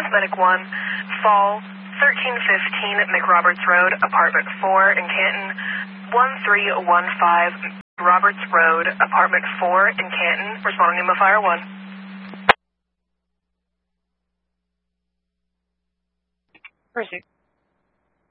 Medic 1, Fall 1315 McRoberts Road, Apartment 4 in Canton, 1315 Roberts Road, Apartment 4 in Canton, responding to Fire 1. Proceed.